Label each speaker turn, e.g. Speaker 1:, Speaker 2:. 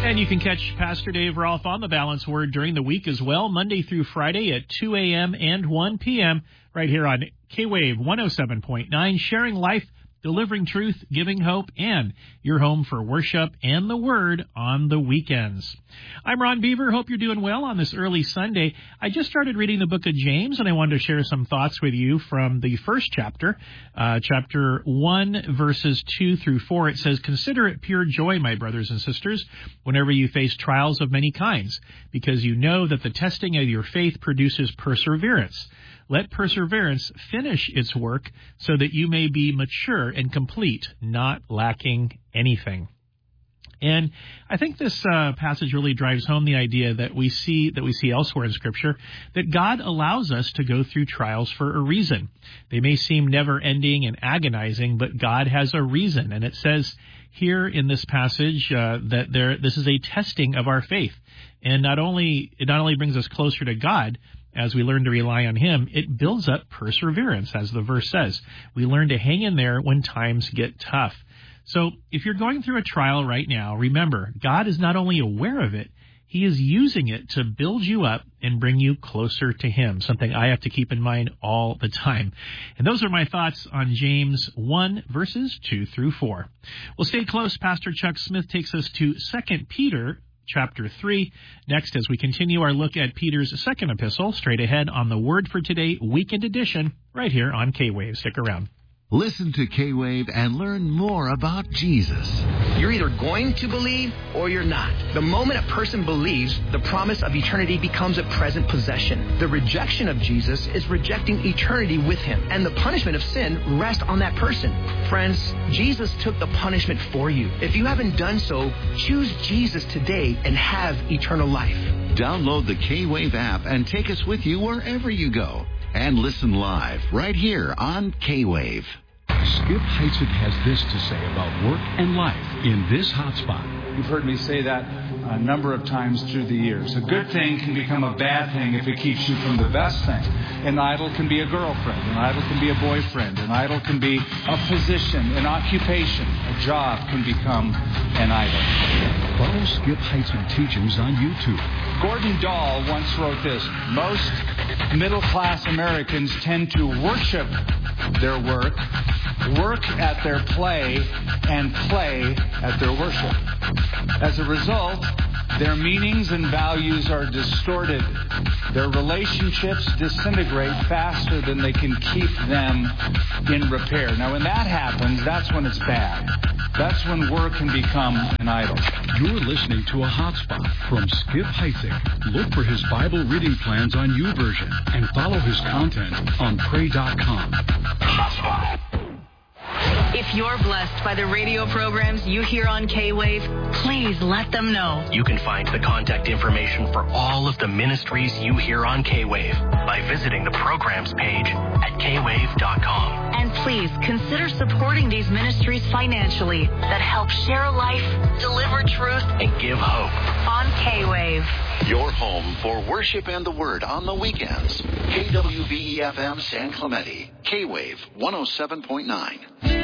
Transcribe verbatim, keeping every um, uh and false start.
Speaker 1: And you can catch Pastor Dave Rolfe on the Balanced Word during the week as well, Monday through Friday at two a.m. and one p.m. right here on K-Wave one oh seven point nine, sharing life, delivering truth, giving hope, and your home for worship and the Word on the weekends. I'm Ron Beaver. Hope you're doing well on this early Sunday. I just started reading the book of James, and I wanted to share some thoughts with you from the first chapter, uh, chapter one, verses two through four. It says, "Consider it pure joy, my brothers and sisters, whenever you face trials of many kinds, because you know that the testing of your faith produces perseverance. Let perseverance finish its work so that you may be mature and complete, not lacking anything." And I think this uh, passage really drives home the idea that we see that we see elsewhere in Scripture, that God allows us to go through trials for a reason. They may seem never-ending and agonizing, but God has a reason. And it says here in this passage uh, that there this is a testing of our faith. And not only it not only brings us closer to God, as we learn to rely on Him, it builds up perseverance, as the verse says. We learn to hang in there when times get tough. So if you're going through a trial right now, remember, God is not only aware of it, He is using it to build you up and bring you closer to Him, something I have to keep in mind all the time. And those are my thoughts on James one, verses two through four. Well, stay close. Pastor Chuck Smith takes us to Second Peter chapter three. Next, as we continue our look at Peter's second epistle, straight ahead on the Word for Today Weekend Edition, right here on K-Wave. Stick around.
Speaker 2: Listen to K-Wave and learn more about Jesus.
Speaker 3: You're either going to believe or you're not. The moment a person believes, the promise of eternity becomes a present possession. The rejection of Jesus is rejecting eternity with Him, and the punishment of sin rests on that person. Friends, Jesus took the punishment for you. If you haven't done so, choose Jesus today and have eternal life.
Speaker 2: Download the K-Wave app and take us with you wherever you go. And listen live right here on K-Wave.
Speaker 4: Skip Heitzig has this to say about work and life in this hotspot.
Speaker 5: You've heard me say that a number of times through the years. A good thing can become a bad thing if it keeps you from the best thing. An idol can be a girlfriend. An idol can be a boyfriend. An idol can be a position, an occupation. A job can become an idol.
Speaker 4: Follow Skip Heitzig teachings on YouTube.
Speaker 5: Gordon Dahl once wrote this: most middle-class Americans tend to worship their work, work at their play, and play at their worship. As a result, their meanings and values are distorted. Their relationships disintegrate faster than they can keep them in repair. Now, when that happens, that's when it's bad. That's when work can become an idol.
Speaker 4: You're listening to a hotspot from Skip Heitzig. Look for his Bible reading plans on YouVersion and follow his content on pray dot com. Hotspot.
Speaker 6: If you're blessed by the radio programs you hear on K-Wave, please let them know.
Speaker 7: You can find the contact information for all of the ministries you hear on K-Wave by visiting the programs page at K wave dot com.
Speaker 6: And please consider supporting these ministries financially that help share life, deliver truth,
Speaker 7: and give hope
Speaker 6: on K-Wave.
Speaker 2: Your home for worship and the Word on the weekends. K W V E F M San Clemente. K-Wave one oh seven point nine.